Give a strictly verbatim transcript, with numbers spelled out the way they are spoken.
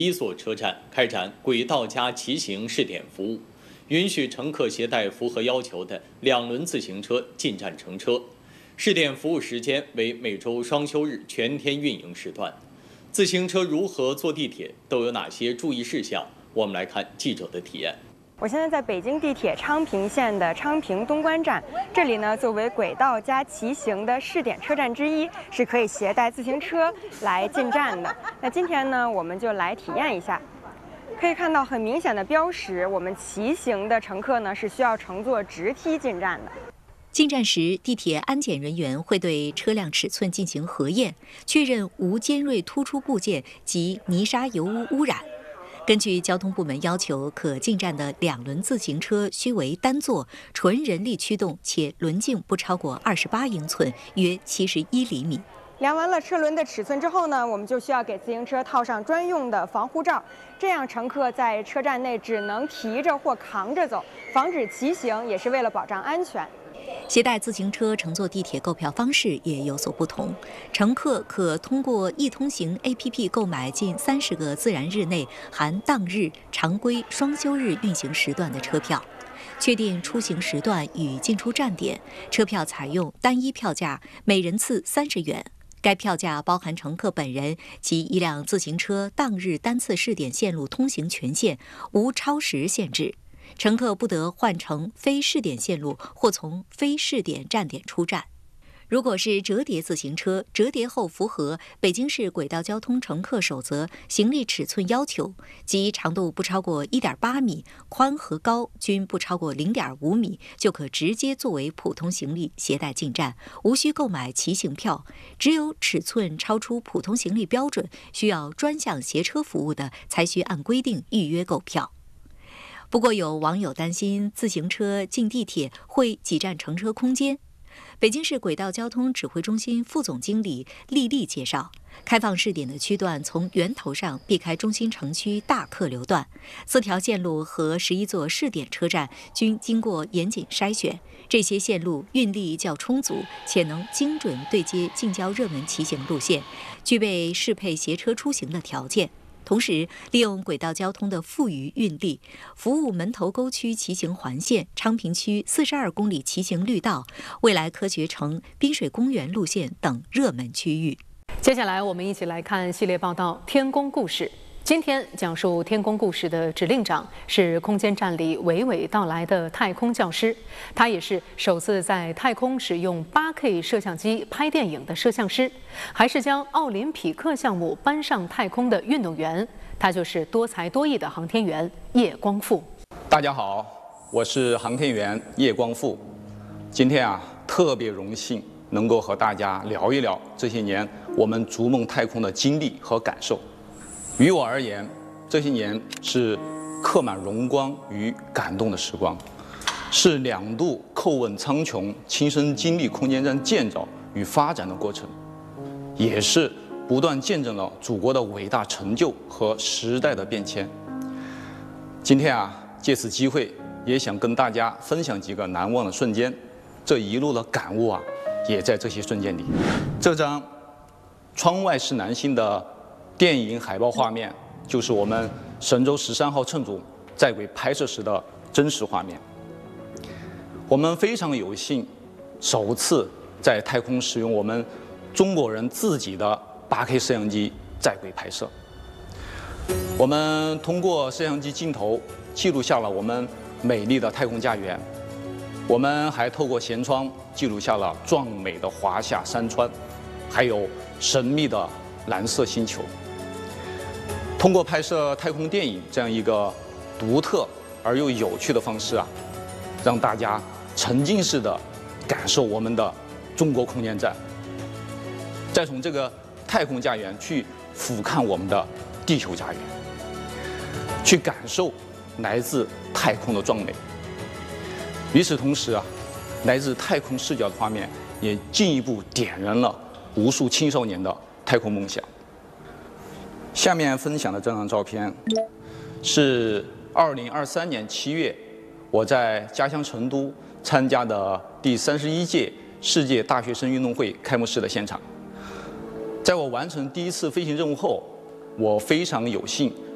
一所车站开展轨道加骑行试点服务，允许乘客携带符合要求的两轮自行车进站乘车。试点服务时间为每周双休日全天运营时段。自行车如何坐地铁，都有哪些注意事项？我们来看记者的体验。 我现在在北京地铁昌平线的昌平东关站，这里呢作为轨道加骑行的试点车站之一，是可以携带自行车来进站的。那今天呢，我们就来体验一下。可以看到很明显的标识，我们骑行的乘客呢是需要乘坐直梯进站的。 进站时，地铁安检人员会对车辆尺寸进行核验，确认无尖锐突出部件及泥沙油污污染。 根据交通部门要求，可进站的两轮自行车须为单座、纯人力驱动，且轮径不超过二十八英寸，约七十一厘米。 量完了车轮的尺寸之后呢，我们就需要给自行车套上专用的防护罩，这样乘客在车站内只能提着或扛着走，防止骑行，也是为了保障安全。 携带自行车乘坐地铁购票方式也有所不同，乘客可通过易通行 A P P 购买近三十个自然日内含当日、常规、双休日运行时段的车票，确定出行时段与进出站点，车票采用单一票价，每人次三十元。该票价包含乘客本人及一辆自行车当日单次试点线路通行权限，无超时限制。 乘客不得换乘非试点线路或从非试点站点出站。如果是折叠自行车，折叠后符合北京市轨道交通乘客守则行李尺寸要求，即长度不超过 一点八米，宽和高均不超过 零点五米，就可直接作为普通行李携带进站，无需购买骑行票。只有尺寸超出普通行李标准，需要专项携车服务的，才需按规定预约购票。 不过，有网友担心自行车进地铁会挤占乘车空间。北京市轨道交通指挥中心副总经理厉丽介绍，开放试点的区段从源头上避开中心城区大客流段，四条线路和十一座试点车站均经过严谨筛选，这些线路运力较充足，且能精准对接近郊热门骑行路线，具备适配携车出行的条件。 同时，利用轨道交通的富余运力，服务门头沟区骑行环线、昌平区四十二公里骑行绿道、未来科学城、滨水公园路线等热门区域。 接下来，我们一起来看系列报道《天宫故事》。今天讲述天宫故事的指令长是空间站里娓娓道来的太空教师，他也是首次在太空使用 八K 摄像机拍电影的摄像师，还是将奥林匹克项目搬上太空的运动员。他就是多才多艺的航天员叶光富。 大家好，我是航天员叶光富。今天啊，特别荣幸能够和大家聊一聊这些年我们逐梦太空的经历和感受。 于我而言，这些年是刻满荣光与感动的时光，是两度叩问苍穹、亲身经历空间站建造与发展的过程，也是不断见证了祖国的伟大成就和时代的变迁。今天啊，借此机会，也想跟大家分享几个难忘的瞬间，这一路的感悟啊，也在这些瞬间里。这张窗外是南星的 电影海报画面就是我们神舟十三号乘组在轨拍摄时的真实画面。我们非常有幸，首次在太空使用我们中国人自己的 八K 摄像机在轨拍摄。我们通过摄像机镜头记录下了我们美丽的太空家园，我们还透过舷窗记录下了壮美的华夏山川，还有神秘的蓝色星球。 通过拍摄太空电影这样一个独特而又有趣的方式啊，让大家沉浸式的感受我们的中国空间站，再从这个太空家园去俯瞰我们的地球家园，去感受来自太空的壮美。与此同时啊，来自太空视角的画面也进一步点燃了无数青少年的太空梦想。 下面分享的这张照片，是二零二三年七月，我在家乡成都参加的第三十一届世界大学生运动会开幕式的现场。在我完成第一次飞行任务后，我非常有幸